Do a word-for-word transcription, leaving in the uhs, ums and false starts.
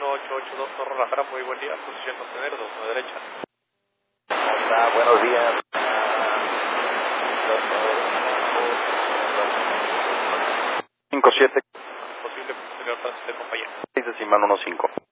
uno ocho ocho dos Torre Rajara, muy buen día, posición Montenegro, dos a la derecha. Hola, buenos días. cinco siete Posible posterior tránsito de compañía. seis decimal uno cinco.